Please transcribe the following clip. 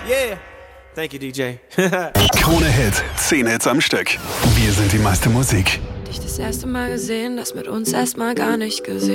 Yeah. Thank you, DJ. Krone Hit, 10 Hits am Stück. Wir sind die meiste Musik. Dich das erste Mal gesehen, das mit uns erstmal gar nicht gesehen.